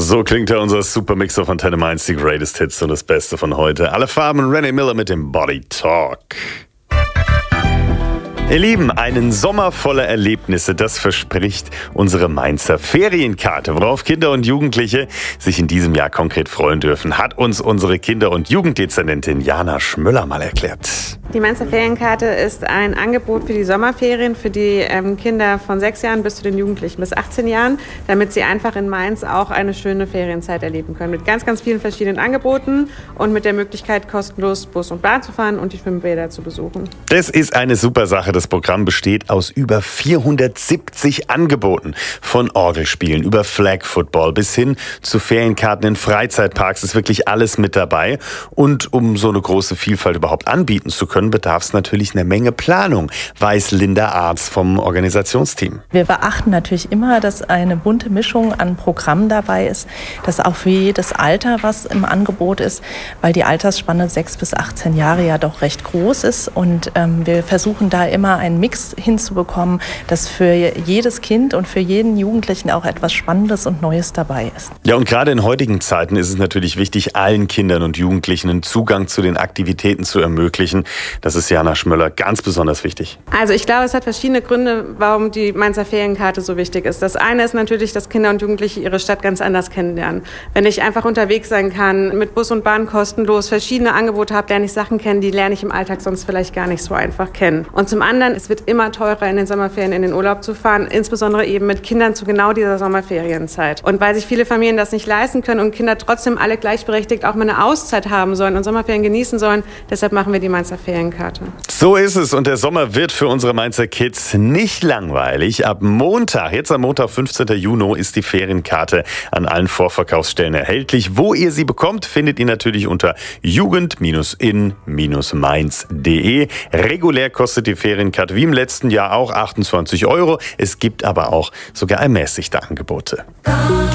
So klingt ja unser Supermix auf Antenne Mainz, die Greatest Hits und das Beste von heute. Alle Farben, René Miller mit dem Body Talk. Ihr Lieben, einen Sommer voller Erlebnisse, das verspricht unsere Mainzer Ferienkarte. Worauf Kinder und Jugendliche sich in diesem Jahr konkret freuen dürfen, hat uns unsere Kinder- und Jugenddezernentin Jana Schmöller mal erklärt. Die Mainzer Ferienkarte ist ein Angebot für die Sommerferien für die Kinder von 6 Jahren bis zu den Jugendlichen bis 18 Jahren, damit sie einfach in Mainz auch eine schöne Ferienzeit erleben können. Mit ganz, ganz vielen verschiedenen Angeboten und mit der Möglichkeit, kostenlos Bus und Bahn zu fahren und die Schwimmbäder zu besuchen. Das ist eine super Sache. Das Programm besteht aus über 470 Angeboten. Von Orgelspielen über Flag Football bis hin zu Ferienkarten in Freizeitparks ist wirklich alles mit dabei. Und um so eine große Vielfalt überhaupt anbieten zu können, bedarf es natürlich eine Menge Planung, weiß Linda Arz vom Organisationsteam. Wir beachten natürlich immer, dass eine bunte Mischung an Programmen dabei ist, dass auch für jedes Alter was im Angebot ist, weil die Altersspanne 6 bis 18 Jahre ja doch recht groß ist. Und wir versuchen da immer einen Mix hinzubekommen, dass für jedes Kind und für jeden Jugendlichen auch etwas Spannendes und Neues dabei ist. Ja, und gerade in heutigen Zeiten ist es natürlich wichtig, allen Kindern und Jugendlichen einen Zugang zu den Aktivitäten zu ermöglichen. Das ist Jana Schmöller ganz besonders wichtig. Also ich glaube, es hat verschiedene Gründe, warum die Mainzer Ferienkarte so wichtig ist. Das eine ist natürlich, dass Kinder und Jugendliche ihre Stadt ganz anders kennenlernen. Wenn ich einfach unterwegs sein kann, mit Bus und Bahn kostenlos verschiedene Angebote habe, lerne ich Sachen kennen, die lerne ich im Alltag sonst vielleicht gar nicht so einfach kennen. Und zum anderen, es wird immer teurer, in den Sommerferien in den Urlaub zu fahren, insbesondere eben mit Kindern zu genau dieser Sommerferienzeit. Und weil sich viele Familien das nicht leisten können und Kinder trotzdem alle gleichberechtigt auch mal eine Auszeit haben sollen und Sommerferien genießen sollen, deshalb machen wir die Mainzer Ferienkarte. So ist es und der Sommer wird für unsere Mainzer Kids nicht langweilig. Ab Montag, jetzt am Montag, 15. Juni, ist die Ferienkarte an allen Vorverkaufsstellen erhältlich. Wo ihr sie bekommt, findet ihr natürlich unter jugend-in-mainz.de. Regulär kostet die Ferienkarte wie im letzten Jahr auch 28 €. Es gibt aber auch sogar ermäßigte Angebote.